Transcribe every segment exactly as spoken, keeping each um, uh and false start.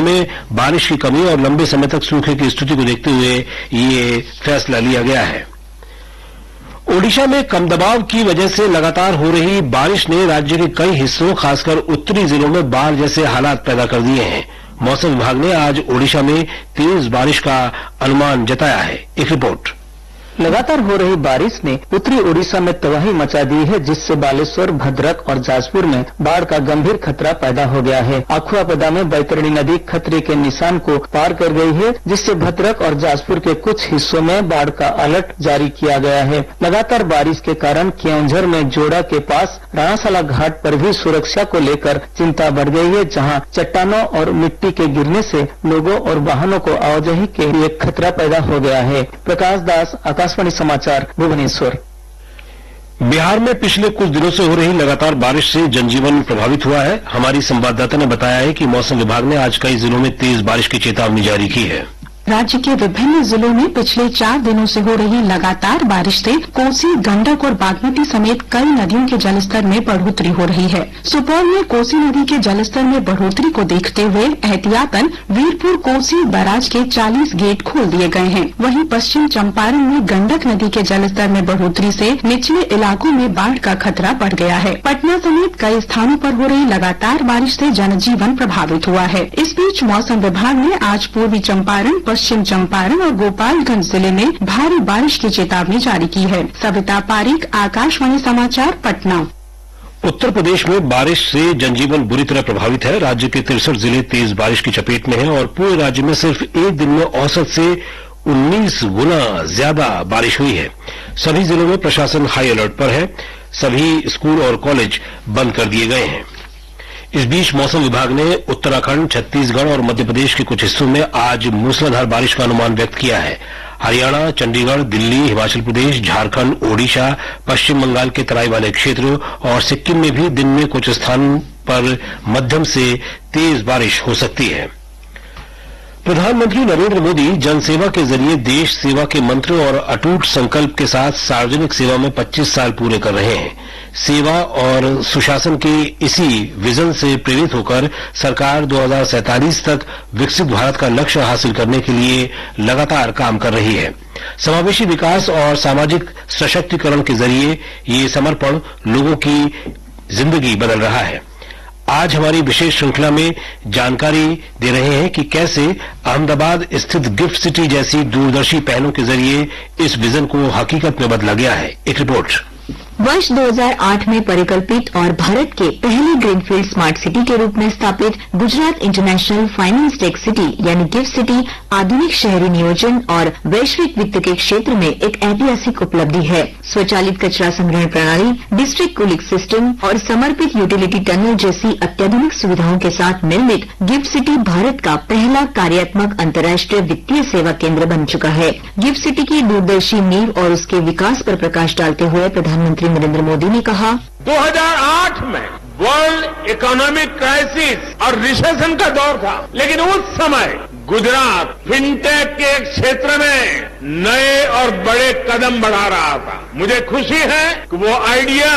में बारिश की कमी और लंबे समय तक सूखे की स्थिति को देखते हुए ये फैसला लिया गया है। ओडिशा में कम दबाव की वजह से लगातार हो रही बारिश ने राज्य के कई हिस्सों, खासकर उत्तरी जिलों में बाढ़ जैसे हालात पैदा कर दिए हैं। मौसम विभाग ने आज ओडिशा में तेज बारिश का अनुमान जताया है। एक रिपोर्ट। लगातार हो रही बारिश ने उत्तरी ओडिशा में तबाही मचा दी है, जिससे बालेश्वर, भद्रक और जाजपुर में बाढ़ का गंभीर खतरा पैदा हो गया है। अखुआपदा में बैतरणी नदी खतरे के निशान को पार कर गई है, जिससे भद्रक और जाजपुर के कुछ हिस्सों में बाढ़ का अलर्ट जारी किया गया है। लगातार बारिश के कारण केओंझर में जोड़ा के पास राणासाला घाट पर भी सुरक्षा को लेकर चिंता बढ़ गई है, जहाँ चट्टानों और मिट्टी के गिरने से लोगों और वाहनों को आवाजाही के लिए खतरा पैदा हो गया है। प्रकाश दास, आकाशवाणी समाचार, भुवनेश्वर। बिहार में पिछले कुछ दिनों से हो रही लगातार बारिश से जनजीवन प्रभावित हुआ है। हमारी संवाददाता ने बताया है कि मौसम विभाग ने आज कई जिलों में तेज बारिश की चेतावनी जारी की है। राज्य के विभिन्न जिलों में पिछले चार दिनों से हो रही लगातार बारिश से कोसी, गंडक और बागमती समेत कई नदियों के जलस्तर में बढ़ोतरी हो रही है। सुपौल में कोसी नदी के जलस्तर में बढ़ोतरी को देखते हुए एहतियातन वीरपुर कोसी बैराज के चालीस गेट खोल दिए गए हैं। वहीं पश्चिम चंपारण में गंडक नदी के जलस्तर में बढ़ोतरी से निचले इलाकों में बाढ़ का खतरा बढ़ गया है। पटना समेत कई स्थानों पर हो रही लगातार बारिश से जनजीवन प्रभावित हुआ है। इस बीच मौसम विभाग ने आज पूर्वी चंपारण, पश्चिम चंपारण और गोपालगंज जिले में भारी बारिश की चेतावनी जारी की है। सविता पारीक, आकाशवाणी समाचार, पटना। उत्तर प्रदेश में बारिश से जनजीवन बुरी तरह प्रभावित है। राज्य के तिरसठ जिले तेज बारिश की चपेट में हैं और पूरे राज्य में सिर्फ एक दिन में औसत से उन्नीस गुना ज्यादा बारिश हुई है। सभी जिलों में प्रशासन हाई अलर्ट पर है। सभी स्कूल और कॉलेज बंद कर दिए गए हैं। इस बीच मौसम विभाग ने उत्तराखंड, छत्तीसगढ़ और मध्य प्रदेश के कुछ हिस्सों में आज मूसलाधार बारिश का अनुमान व्यक्त किया है। हरियाणा, चंडीगढ़, दिल्ली, हिमाचल प्रदेश, झारखंड, ओडिशा, पश्चिम बंगाल के तराई वाले क्षेत्र और सिक्किम में भी दिन में कुछ स्थान पर मध्यम से तेज बारिश हो सकती है। प्रधानमंत्री नरेंद्र मोदी जनसेवा के जरिए देश सेवा के मंत्र और अटूट संकल्प के साथ सार्वजनिक सेवा में पच्चीस साल पूरे कर रहे हैं। सेवा और सुशासन के इसी विजन से प्रेरित होकर सरकार दो हज़ार सैंतालीस तक विकसित भारत का लक्ष्य हासिल करने के लिए लगातार काम कर रही है। समावेशी विकास और सामाजिक सशक्तिकरण के जरिए ये समर्पण लोगों की जिंदगी बदल रहा है। आज हमारी विशेष श्रृंखला में जानकारी दे रहे हैं कि कैसे अहमदाबाद स्थित गिफ्ट सिटी जैसी दूरदर्शी पहलों के जरिए इस विजन को हकीकत में बदला गया है। एक रिपोर्ट। वर्ष दो हज़ार आठ में परिकल्पित और भारत के पहले ग्रीनफील्ड स्मार्ट सिटी के रूप में स्थापित Gujarat international finance tech city यानी गिफ्ट सिटी आधुनिक शहरी नियोजन और वैश्विक वित्त के क्षेत्र में एक ऐतिहासिक उपलब्धि है। स्वचालित कचरा संग्रहण प्रणाली, डिस्ट्रिक्ट कूलिंग सिस्टम और समर्पित यूटिलिटी टनल जैसी अत्याधुनिक सुविधाओं के साथ निर्मित गिफ्ट सिटी भारत का पहला कार्यात्मक अंतर्राष्ट्रीय वित्तीय सेवा केंद्र बन चुका है। गिफ्ट सिटी की दूरदर्शी नींव और उसके विकास पर प्रकाश डालते हुए प्रधानमंत्री नरेंद्र मोदी ने कहा, दो हज़ार आठ में वर्ल्ड इकोनॉमिक क्राइसिस और रिसेशन का दौर था, लेकिन उस समय गुजरात फिनटेक के क्षेत्र में नए और बड़े कदम बढ़ा रहा था। मुझे खुशी है कि वो आइडिया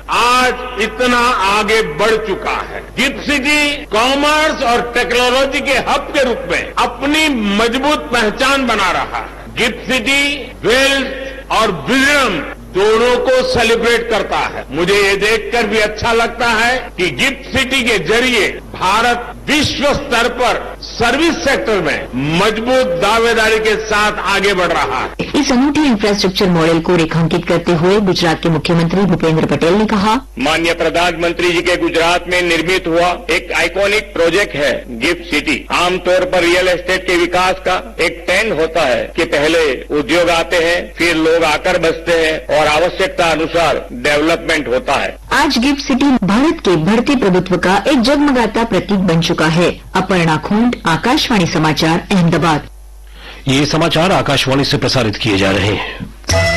आज इतना आगे बढ़ चुका है। गिफ्ट सिटी कॉमर्स और टेक्नोलॉजी के हब के रूप में अपनी मजबूत पहचान बना रहा है। गिफ्ट सिटी वेल्थ और विजडम दोनों को सेलिब्रेट करता है। मुझे ये देखकर भी अच्छा लगता है कि गिफ्ट सिटी के जरिए भारत विश्व स्तर पर सर्विस सेक्टर में मजबूत दावेदारी के साथ आगे बढ़ रहा है। इस अनूठे इंफ्रास्ट्रक्चर मॉडल को रेखांकित करते हुए गुजरात के मुख्यमंत्री भूपेंद्र पटेल ने कहा, माननीय प्रधानमंत्री जी के गुजरात में निर्मित हुआ एक आइकॉनिक प्रोजेक्ट है गिफ्ट सिटी। आमतौर पर रियल एस्टेट के विकास का एक ट्रेंड होता है कि पहले उद्योग आते हैं, फिर लोग आकर बसते हैं और आवश्यकता अनुसार डेवलपमेंट होता है। आज गिफ्ट सिटी भारत के बढ़ते प्रभुत्व का एक जगमगाता प्रतीक बन चुका है। अपर्णा खोंड, आकाशवाणी समाचार, अहमदाबाद। ये समाचार आकाशवाणी से प्रसारित किए जा रहे हैं।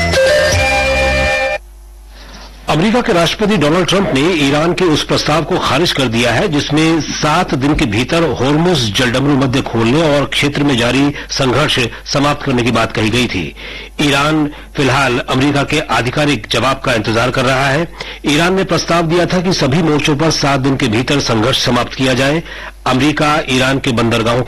अमेरिका के राष्ट्रपति डोनाल्ड ट्रंप ने ईरान के उस प्रस्ताव को खारिज कर दिया है जिसमें सात दिन के भीतर होर्मुज जलडमरू मध्य खोलने और क्षेत्र में जारी संघर्ष समाप्त करने की बात कही गई थी। ईरान फिलहाल अमेरिका के आधिकारिक जवाब का इंतजार कर रहा है। ईरान ने प्रस्ताव दिया था कि सभी मोर्चों पर सात दिन के भीतर संघर्ष समाप्त किया जाए। अमेरिका ईरान के बंदरगाहों